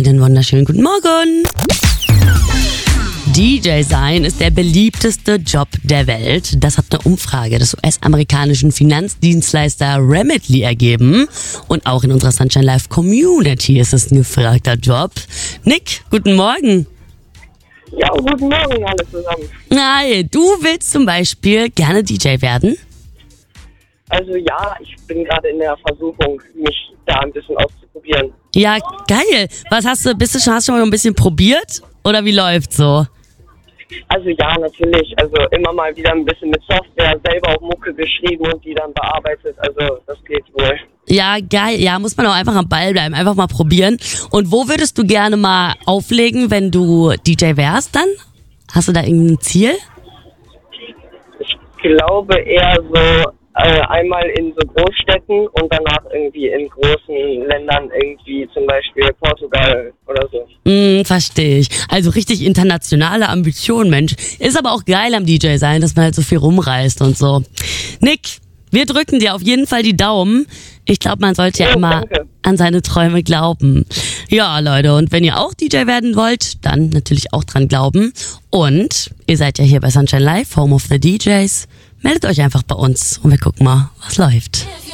Einen wunderschönen guten Morgen. DJ sein ist der beliebteste Job der Welt. Das hat eine Umfrage des US-amerikanischen Finanzdienstleister Remitly ergeben. Und auch in unserer Sunshine Live Community ist es ein gefragter Job. Nick, guten Morgen. Ja, guten Morgen alle zusammen. Hi, du willst zum Beispiel gerne DJ werden? Also ja, ich bin gerade in der Versuchung, mich da ein bisschen auszuprobieren. Ja, geil. Hast du schon mal ein bisschen probiert? Oder wie läuft's so? Also ja, natürlich. Also immer mal wieder ein bisschen mit Software, selber auch Mucke geschrieben und die dann bearbeitet. Also das geht wohl. Ja, geil. Ja, muss man auch einfach am Ball bleiben. Einfach mal probieren. Und wo würdest du gerne mal auflegen, wenn du DJ wärst dann? Hast du da irgendein Ziel? Ich glaube eher so einmal in so Großstädten und danach irgendwie in großen Ländern, irgendwie zum Beispiel Portugal oder so. Verstehe ich. Also richtig internationale Ambition, Mensch. Ist aber auch geil am DJ sein, dass man halt so viel rumreist und so. Nick, wir drücken dir auf jeden Fall die Daumen. Ich glaube, man sollte ja immer an seine Träume glauben. Ja, Leute, und wenn ihr auch DJ werden wollt, dann natürlich auch dran glauben. Und ihr seid ja hier bei Sunshine Live, Home of the DJs. Meldet euch einfach bei uns und wir gucken mal, was läuft.